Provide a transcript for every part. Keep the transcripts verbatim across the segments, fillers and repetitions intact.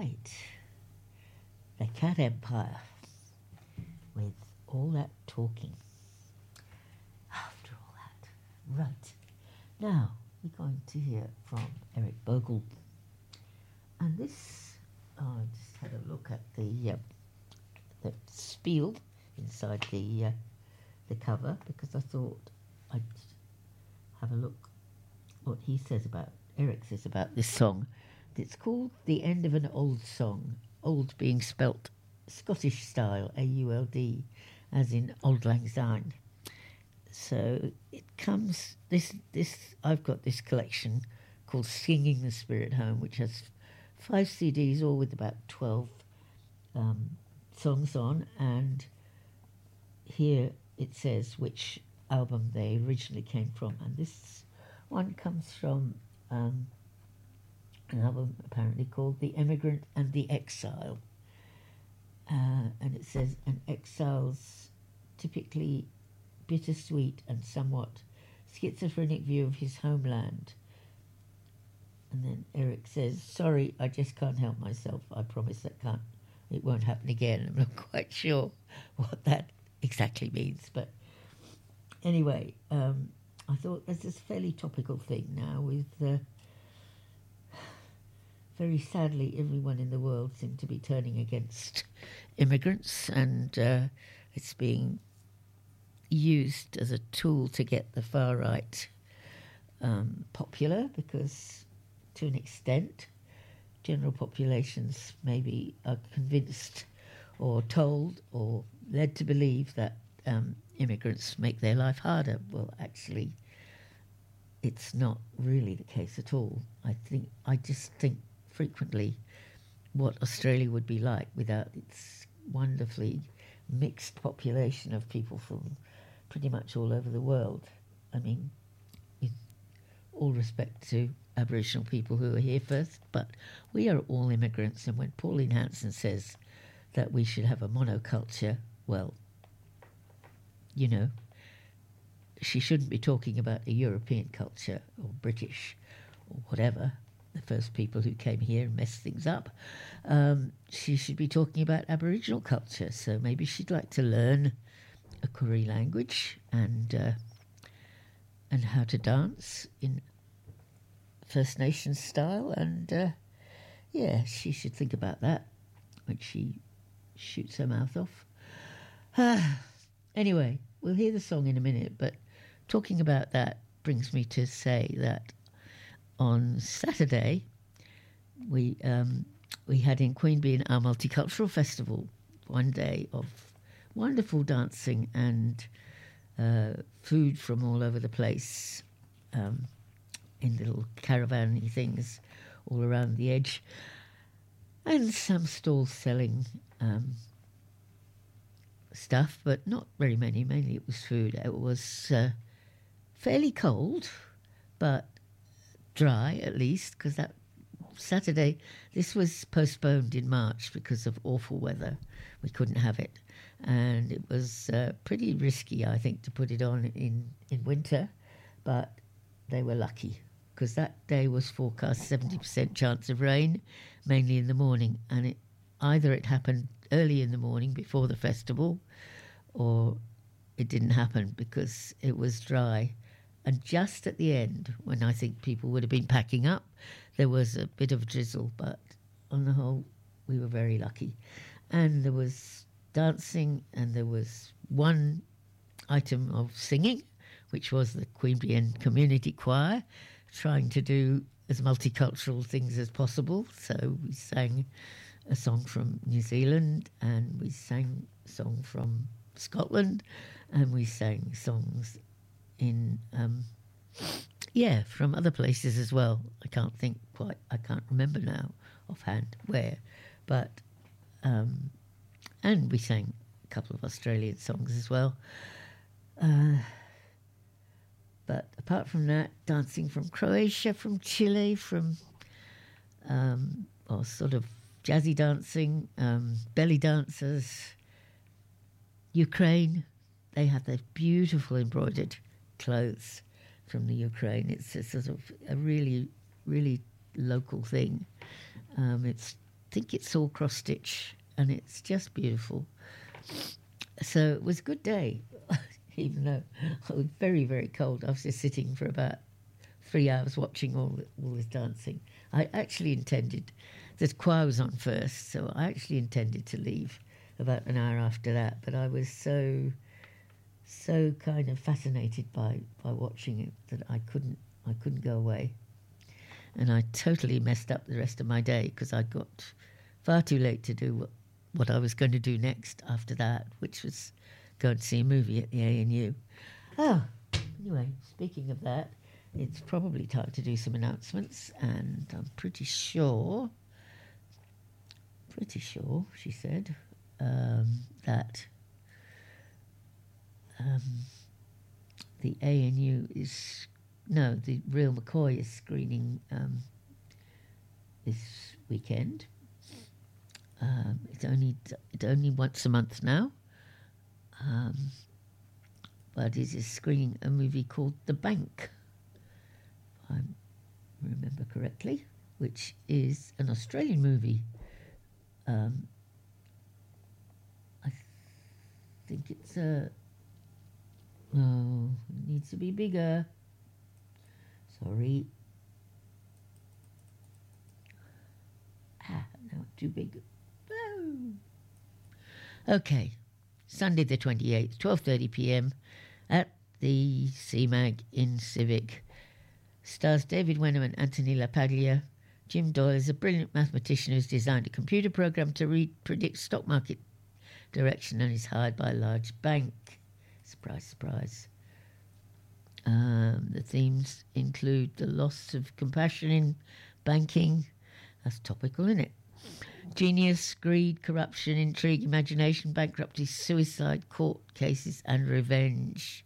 right. The Cat Empire. With all that talking. After all that. Right. Now, we're going to hear from Eric Bogle. And this, oh, I just had a look at the, uh, the spiel inside the, uh, the cover, because I thought I'd have a look what he says about, Eric says about this song. It's called The End of an Old Song, old being spelt Scottish style, A U L D, as in Auld Lang Syne. So it comes, this, this I've got this collection called Singing the Spirit Home, which has five C Ds, all with about twelve um, songs on, and here it says which album they originally came from, and this one comes from um, an album apparently called The Emigrant and the Exile. Uh, and it says, an exile's typically bittersweet and somewhat schizophrenic view of his homeland. And then Eric says, sorry, I just can't help myself. I promise that can't, it won't happen again. I'm not quite sure what that exactly means. But anyway, um, I thought there's this fairly topical thing now with, uh, very sadly, everyone in the world seems to be turning against immigrants, and uh, it's being used as a tool to get the far right um, popular, because to an extent, general populations maybe are convinced or told or led to believe that um, immigrants make their life harder. Well, actually, it's not really the case at all. I think I just think frequently what Australia would be like without its wonderfully mixed population of people from pretty much all over the world. I mean, with all respect to Aboriginal people who are here first, but we are all immigrants, and when Pauline Hanson says that we should have a monoculture, well, you know, she shouldn't be talking about a European culture or British or whatever, the first people who came here and messed things up. Um, she should be talking about Aboriginal culture, so maybe she'd like to learn a Koori language and uh, and how to dance in First Nations style, and uh, yeah, she should think about that when she shoots her mouth off. Anyway, we'll hear the song in a minute, but talking about that brings me to say that on Saturday we um, we had in Queanbeyan our multicultural festival, one day of wonderful dancing and uh, food from all over the place, um, in little caravan-y things all around the edge, and some stalls selling um, stuff, but not very many. Mainly it was food. It was uh, fairly cold, but dry at least, because that Saturday, this was postponed in March because of awful weather. We couldn't have it, and it was uh, pretty risky, I think, to put it on in, in winter, but they were lucky, because that day was forecast seventy percent chance of rain, mainly in the morning, and it either it happened early in the morning before the festival, or it didn't happen because it was dry. And just at the end, when I think people would have been packing up, there was a bit of drizzle, but on the whole, we were very lucky. And there was dancing, and there was one item of singing, which was the Queanbeyan Community Choir, trying to do as multicultural things as possible. So we sang a song from New Zealand, and we sang a song from Scotland, and we sang songs in um yeah from other places as well. I can't think quite I can't remember now offhand where, but um and we sang a couple of Australian songs as well, uh but apart from that, dancing from Croatia, from Chile, from um or sort of jazzy dancing, um belly dancers, Ukraine. They have their beautiful embroidered clothes from the Ukraine. It's a sort of a really, really local thing. Um, it's think it's all cross stitch, and it's just beautiful. So it was a good day, even though I was very, very cold. I was just sitting for about three hours watching all, all this dancing. I actually intended, the choir was on first, so I actually intended to leave about an hour after that, but I was so, so kind of fascinated by, by watching it that I couldn't, I couldn't go away. And I totally messed up the rest of my day because I got far too late to do what, what I was going to do next after that, which was go and see a movie at the A N U. Oh, anyway, speaking of that, it's probably time to do some announcements, and I'm pretty sure, pretty sure, she said, um, that um, the A N U is, no, the Real McCoy is screening um, this weekend. Um, it's only it's only once a month now, um, but it is screening a movie called The Bank, if I remember correctly, which is an Australian movie. Um, I th- think it's a... Oh, it needs to be bigger. Sorry. Ah, now too big. Okay, Sunday the twenty-eighth, twelve thirty p m at the C MAG in Civic. Stars David Wenham and Anthony LaPaglia. Jim Doyle is a brilliant mathematician who's designed a computer program to read, predict stock market direction and is hired by a large bank. Surprise, surprise. Um, the themes include the loss of compassion in banking. That's topical, isn't it? Genius, greed, corruption, intrigue, imagination, bankruptcy, suicide, court cases, and revenge.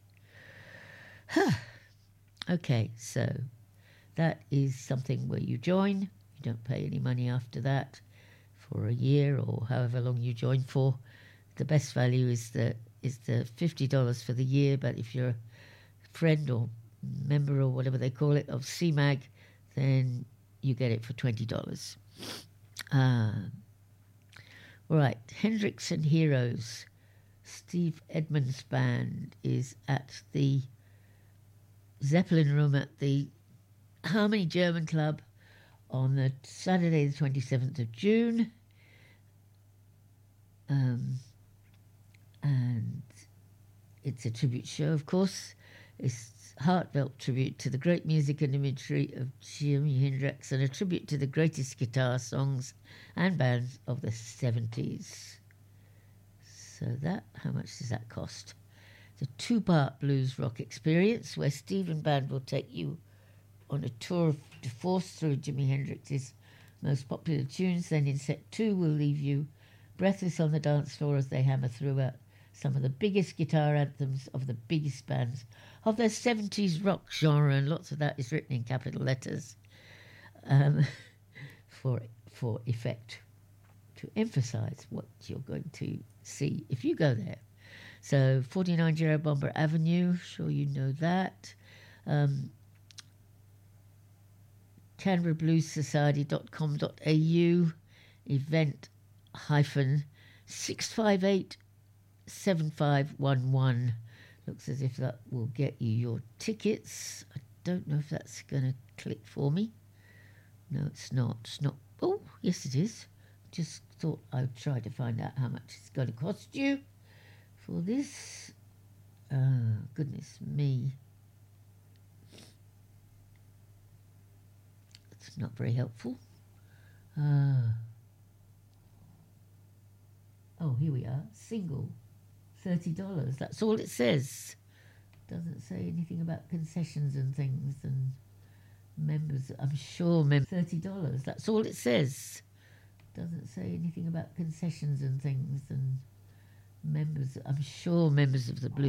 Okay, so that is something where you join. You don't pay any money after that for a year or however long you join for. The best value is the is the fifty dollars for the year, but if you're a friend or member or whatever they call it of C MAG, then you get it for twenty dollars. Um, all right, Hendrix and Heroes. Steve Edmonds' band is at the Zeppelin Room at the Harmony German Club on the Saturday the twenty-seventh of June. Um, and it's a tribute show, of course. It's heartfelt tribute to the great music and imagery of Jimi Hendrix and a tribute to the greatest guitar songs and bands of the seventies. So that, how much does that cost? It's a two-part blues rock experience where Steve and band will take you on a tour de force through Jimi Hendrix's most popular tunes. Then in set two we'll leave you breathless on the dance floor as they hammer throughout some of the biggest guitar anthems of the biggest bands of the seventies rock genre, and lots of that is written in capital letters um, for for effect, to emphasise what you're going to see if you go there. So forty-nine Gerard Bomber Avenue, sure you know that. Um, Canberra Blues Society dot com dot a u, event hyphen six five eight seven five one one. Looks as if that will get you your tickets. I don't know if that's going to click for me. No, it's not. It's not. Oh, yes, it is. Just thought I would try to find out how much it's going to cost you for this. Oh, goodness me. It's not very helpful. Uh, oh, here we are. Single. thirty dollars. That's all it says. Doesn't say anything about concessions and things and members. I'm sure mem- thirty dollars. That's all it says. Doesn't say anything about concessions and things and members. I'm sure members of the Blue